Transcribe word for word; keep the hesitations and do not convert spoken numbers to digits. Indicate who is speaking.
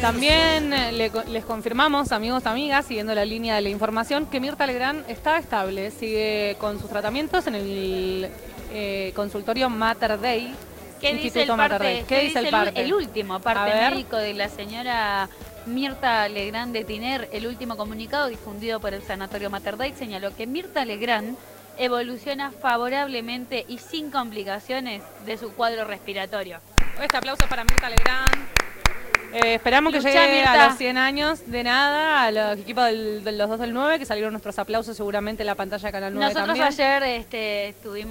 Speaker 1: También eh, le, les confirmamos, amigos, amigas, siguiendo la línea de la información, que Mirta Legrand está estable, sigue con sus tratamientos en el eh, consultorio Mater Dei.
Speaker 2: ¿Qué dice el parte?
Speaker 1: ¿Qué dice el parte?
Speaker 2: El último parte médico de la señora Mirta Legrand de Tiner, el último comunicado difundido por el Sanatorio Mater Dei, señaló que Mirta Legrand evoluciona favorablemente y sin complicaciones de su cuadro respiratorio.
Speaker 1: Este aplauso para Mirta Legrand. Eh, esperamos
Speaker 2: Lucha,
Speaker 1: que llegue
Speaker 2: Mirta.
Speaker 1: a los cien años de nada, a los equipos del, de los dos del nueve, que salieron nuestros aplausos seguramente en la pantalla de Canal nueve
Speaker 2: Nosotros
Speaker 1: también.
Speaker 2: ayer este, estuvimos